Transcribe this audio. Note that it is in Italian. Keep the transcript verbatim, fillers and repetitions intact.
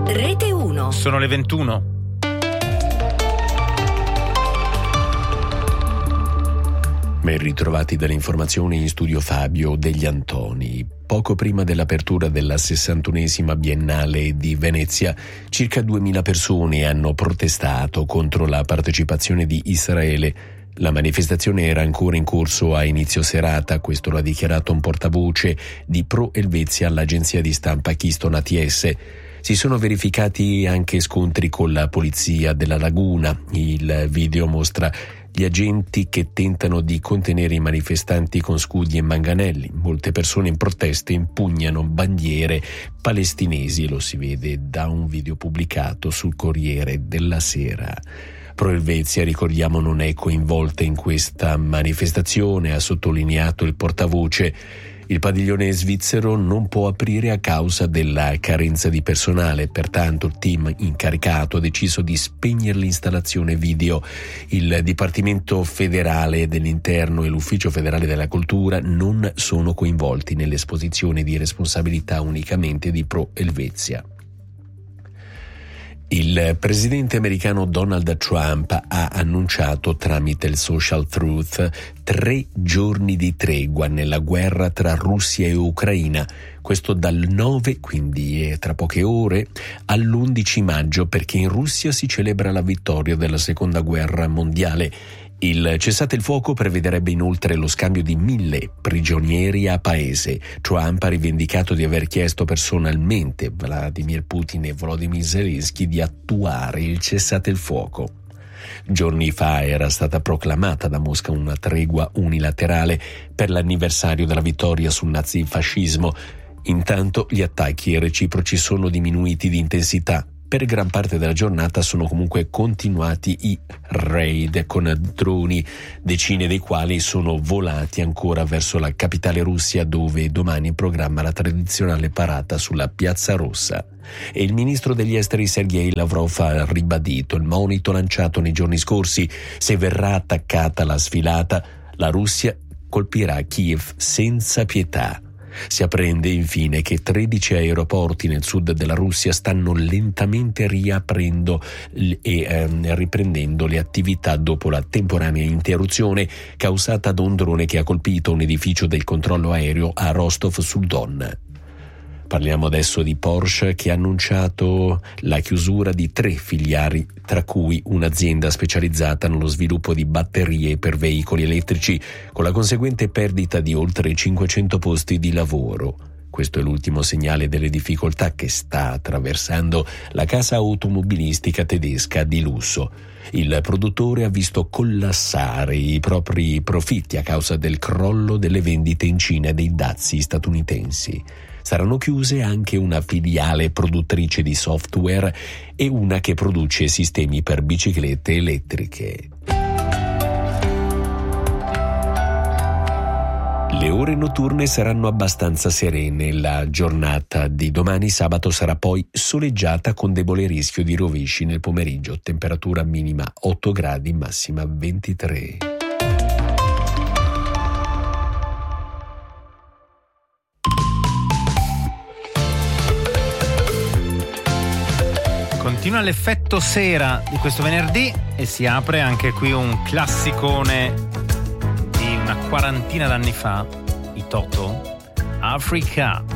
Rete uno. Sono le ventuno. Ben ritrovati dalle informazioni, in studio Fabio Degli Antoni. Poco prima dell'apertura della sessantunesima Biennale di Venezia, circa duemila persone hanno protestato contro la partecipazione di Israele. La manifestazione era ancora in corso a inizio serata, questo lo ha dichiarato un portavoce di Pro Elvezia all'agenzia di stampa Keystone A T S. Si sono verificati anche scontri con la polizia della laguna. Il video mostra gli agenti che tentano di contenere i manifestanti con scudi e manganelli. Molte persone in protesta impugnano bandiere palestinesi, lo si vede da un video pubblicato sul Corriere della Sera. Pro Elvezia, ricordiamo, non è coinvolta in questa manifestazione, ha sottolineato il portavoce. Il padiglione svizzero non può aprire a causa della carenza di personale, pertanto il team incaricato ha deciso di spegnere l'installazione video. Il Dipartimento federale dell'Interno e l'Ufficio federale della Cultura non sono coinvolti nell'esposizione di responsabilità unicamente di Pro Elvezia. Il presidente americano Donald Trump ha annunciato tramite il social Truth tre giorni di tregua nella guerra tra Russia e Ucraina, questo dal nove, quindi tra poche ore, all'undici maggio, perché in Russia si celebra la vittoria della seconda guerra mondiale. Il cessate il fuoco prevederebbe inoltre lo scambio di mille prigionieri a paese. Trump ha rivendicato di aver chiesto personalmente Vladimir Putin e Volodymyr Zelensky di attuare il cessate il fuoco. Giorni fa era stata proclamata da Mosca una tregua unilaterale per l'anniversario della vittoria sul nazifascismo. Intanto gli attacchi reciproci sono diminuiti di intensità. Per gran parte della giornata sono comunque continuati i raid con droni, decine dei quali sono volati ancora verso la capitale Russia, dove domani in programma la tradizionale parata sulla Piazza Rossa. E il ministro degli esteri Sergei Lavrov ha ribadito il monito lanciato nei giorni scorsi: se verrà attaccata la sfilata, la Russia colpirà Kiev senza pietà. Si apprende infine che tredici aeroporti nel sud della Russia stanno lentamente riaprendo e ehm, riprendendo le attività dopo la temporanea interruzione causata da un drone che ha colpito un edificio del controllo aereo a Rostov sul Don. Parliamo adesso di Porsche, che ha annunciato la chiusura di tre filiali, tra cui un'azienda specializzata nello sviluppo di batterie per veicoli elettrici, con la conseguente perdita di oltre cinquecento posti di lavoro. Questo è l'ultimo segnale delle difficoltà che sta attraversando la casa automobilistica tedesca di lusso. Il produttore ha visto collassare i propri profitti a causa del crollo delle vendite in Cina dei dazi statunitensi. Saranno chiuse anche una filiale produttrice di software e una che produce sistemi per biciclette elettriche. Le ore notturne saranno abbastanza serene. La giornata di domani sabato sarà poi soleggiata con debole rischio di rovesci nel pomeriggio. Temperatura minima otto gradi, massima ventitré. Continua l'effetto sera di questo venerdì e si apre anche qui un classicone di una quarantina d'anni fa, i Toto, Africa.